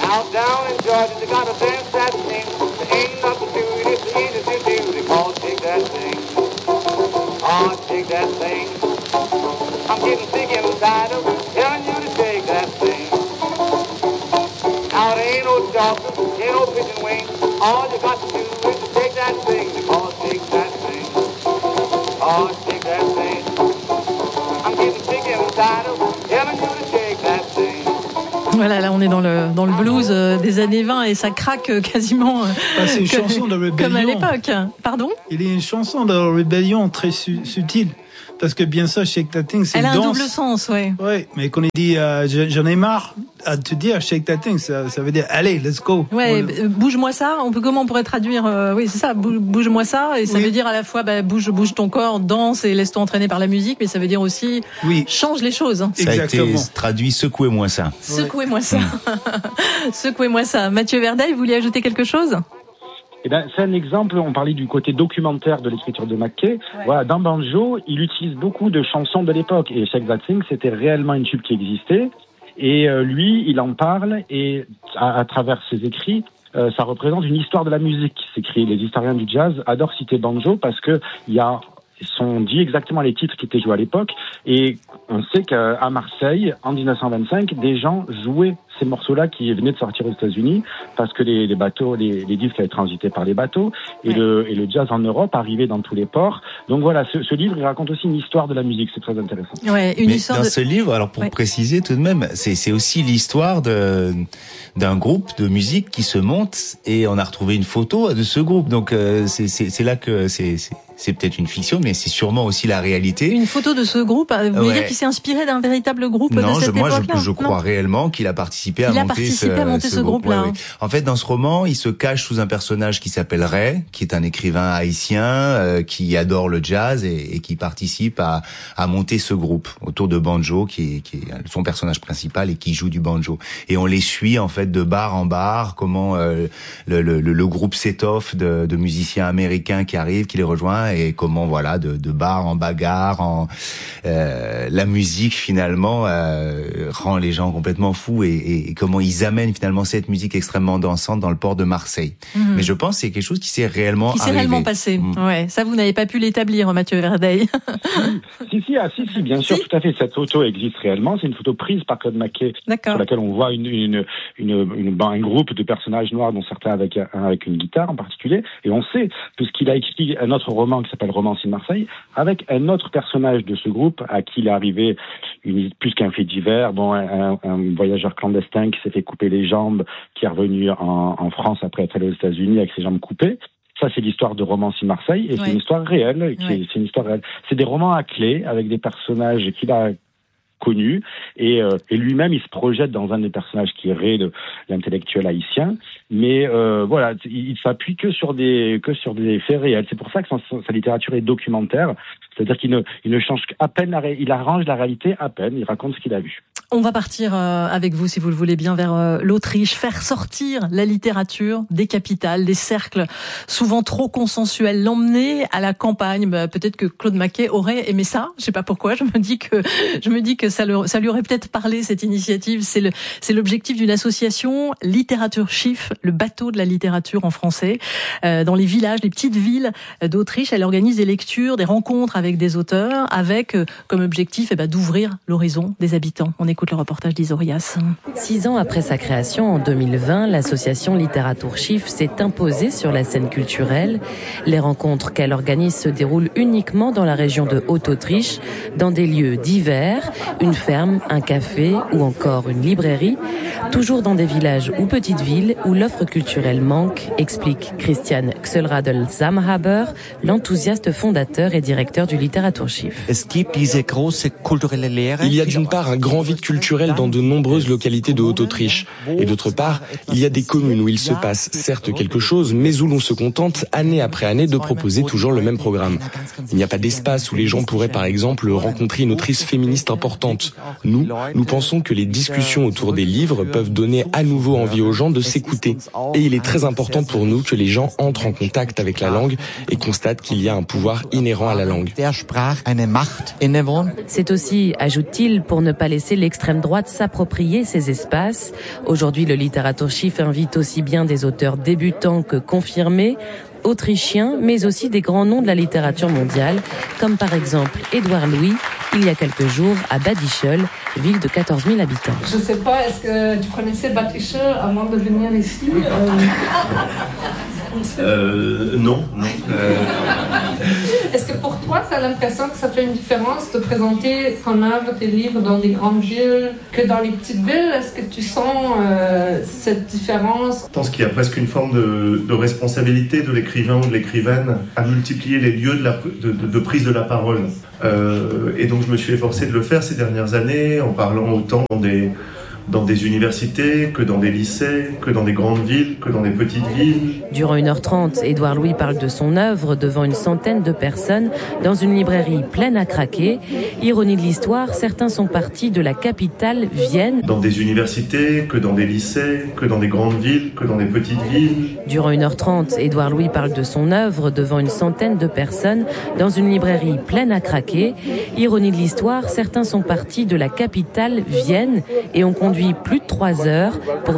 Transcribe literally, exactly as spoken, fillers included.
Out down in Georgia, they got a dance that thing. There ain't nothing to it, it's easy to do. They call it shake that thing. Oh, shake that thing. I'm getting sick and tired of telling you to shake that thing. Now there ain't no doctor, ain't no pigeon wing. All you got to do is to shake that thing. They call it shake that thing. Oh, shake that thing. I'm getting sick and tired of telling you to shake that thing. Voilà, là on est dans le dans le blues euh, des années vingt et ça craque euh, quasiment euh, ah, c'est une comme, chanson de rébellion. Comme à l'époque. Pardon ? Il y a une chanson de rébellion très su- subtile. Parce que bien sûr, Shake That Thing, c'est Elle a danse. un double sens, ouais. Ouais, mais quand on dit euh, j'en ai marre à te dire Shake That Thing, ça, ça veut dire allez, let's go. Ouais, on... bouge-moi ça. On peut comment on pourrait traduire euh, Oui, c'est ça. Bouge-moi ça, et ça oui. veut dire à la fois bah, bouge, bouge ton corps, danse et laisse-toi entraîner par la musique, mais ça veut dire aussi oui. change les choses. Hein. Ça Exactement. a été traduit secouez-moi ça. Secouez-moi ça. Secouez-moi ça. Mathieu Verdet, vous vouliez ajouter quelque chose ? Eh ben, c'est un exemple, on parlait du côté documentaire de l'écriture de McKay. Ouais. Voilà, dans Banjo, il utilise beaucoup de chansons de l'époque. Et Shake That Thing, c'était réellement une tube qui existait. Et euh, lui, il en parle, et à, à travers ses écrits, euh, ça représente une histoire de la musique qui s'écrit. Les historiens du jazz adorent citer Banjo parce que il y a, sont dit exactement les titres qui étaient joués à l'époque. Et on sait qu'à Marseille, en dix-neuf cent vingt-cinq, des gens jouaient ces morceaux-là qui venaient de sortir aux États-Unis parce que les, les bateaux, les, les disques avaient transité par les bateaux et, ouais. le, et le jazz en Europe arrivait dans tous les ports. Donc voilà, ce, ce livre, il raconte aussi une histoire de la musique, c'est très intéressant. Ouais, une Mais histoire dans de... ce livre, alors pour ouais. préciser tout de même, c'est, c'est aussi l'histoire de, d'un groupe de musique qui se monte et on a retrouvé une photo de ce groupe. Donc euh, c'est, c'est, c'est là que c'est, c'est, c'est peut-être une fiction, mais c'est sûrement aussi la réalité. Une photo de ce groupe, vous voulez ouais. dire qu'il s'est inspiré d'un véritable groupe non, de cette je, moi, époque-là ? je, je crois non. réellement qu'il a participé à il monter, a participé ce, à monter ce, ce groupe. groupe-là. Ouais, ouais. En fait, dans ce roman, il se cache sous un personnage qui s'appelle Ray, qui est un écrivain haïtien euh, qui adore le jazz et, et qui participe à, à monter ce groupe autour de Banjo, qui est, qui est son personnage principal et qui joue du banjo. Et on les suit en fait de bar en bar, comment euh, le, le, le groupe s'étoffe de, de musiciens américains qui arrivent, qui les rejoignent, et comment voilà de, de bar en bagarre, en euh, la musique finalement euh, rend les gens complètement fous et, et, et comment ils amènent finalement cette musique extrêmement dansante dans le port de Marseille. Mmh. Mais je pense que c'est quelque chose qui s'est réellement qui s'est arrivé. réellement passé. Mmh. Ouais, ça vous n'avez pas pu l'établir, Mathieu Verdet. si si ah, si si bien sûr, si. Tout à fait. Cette photo existe réellement. C'est une photo prise par Claude McKay, sur laquelle on voit une, une, une, une, une un groupe de personnages noirs, dont certains avec un, avec une guitare en particulier. Et on sait, puisqu'il a écrit un autre roman qui s'appelle Romance in Marseille, avec un autre personnage de ce groupe à qui il est arrivé une, plus qu'un fait divers, bon, un, un voyageur clandestin qui s'est fait couper les jambes, qui est revenu en, en France après être allé aux États-Unis avec ses jambes coupées. Ça, c'est l'histoire de Romance in Marseille, et ouais. c'est une histoire réelle. Qui ouais. est, c'est une histoire réelle. C'est des romans à clé avec des personnages qu'il a connus, et, euh, et lui-même, il se projette dans un des personnages qui est Ray, de l'intellectuel haïtien. Mais euh, voilà, il, il s'appuie que sur des que sur des faits réels. C'est pour ça que sa, sa littérature est documentaire. C'est-à-dire qu'il ne, il ne change à peine, la ré... il arrange la réalité à peine, il raconte ce qu'il a vu. On va partir euh, avec vous, si vous le voulez bien, vers euh, l'Autriche, faire sortir la littérature des capitales, des cercles souvent trop consensuels, l'emmener à la campagne. Bah, peut-être que Claude McKay aurait aimé ça. Je sais pas pourquoi. Je me dis que je me dis que ça, le, ça lui aurait peut-être parlé, cette initiative. C'est le, c'est l'objectif d'une association, Littérature Schiff, le bateau de la littérature en français, euh, dans les villages, les petites villes d'Autriche. Elle organise des lectures, des rencontres avec des auteurs, avec euh, comme objectif eh ben, d'ouvrir l'horizon des habitants. On écoute le reportage d'Isorias. Six ans après sa création, en deux mille vingt, l'association Littérature Schiff s'est imposée sur la scène culturelle. Les rencontres qu'elle organise se déroulent uniquement dans la région de Haute-Autriche, dans des lieux divers, une ferme, un café ou encore une librairie, toujours dans des villages ou petites villes où l'offre culturelle manque, explique Christian Xelradl-Samhaber, l'enthousiaste fondateur et directeur du Littérature Schiff. Il y a d'une part un grand vide culturel dans de nombreuses localités de Haute-Autriche. Et d'autre part, il y a des communes où il se passe certes quelque chose, mais où l'on se contente année après année de proposer toujours le même programme. Il n'y a pas d'espace où les gens pourraient par exemple rencontrer une autrice féministe importante. Nous, nous pensons que les discussions autour des livres peuvent donner à nouveau envie aux gens de s'écouter. Et il est très important pour nous que les gens entrent en contact avec la langue et constatent qu'il y a un pouvoir inhérent à la langue. C'est aussi, ajoute-t-il, pour ne pas laisser l'extérieur l'extrême droite s'approprier ces espaces. Aujourd'hui, le Literatursschiff invite aussi bien des auteurs débutants que confirmés, autrichiens, mais aussi des grands noms de la littérature mondiale, comme par exemple Édouard Louis, il y a quelques jours à Bad Ischl, ville de quatorze mille habitants. Je ne sais pas, est-ce que tu connaissais Bad Ischl avant de venir ici euh... Euh, non, non. Euh... Est-ce que pour toi, tu as l'impression que ça fait une différence de présenter ton œuvre, tes livres dans des grandes villes que dans les petites villes? Est-ce que tu sens euh, cette différence? Je pense qu'il y a presque une forme de, de responsabilité de l'écrivain ou de l'écrivaine à multiplier les lieux de, la, de, de, de prise de la parole. Euh, et donc je me suis efforcé de le faire ces dernières années en parlant autant dans des... dans des universités, que dans des lycées, que dans des grandes villes, que dans des petites villes. Durant une heure trente, Édouard Louis parle de son œuvre devant une centaine de personnes dans une librairie pleine à craquer. Ironie de l'histoire, certains sont partis de la capitale, Vienne. Dans des universités, que dans des lycées, que dans des grandes villes, que dans des petites villes. Durant une heure trente, Édouard Louis parle de son œuvre devant une centaine de personnes dans une librairie pleine à craquer. Ironie de l'histoire, certains sont partis de la capitale, Vienne, et ont conduit plus de trois heures pour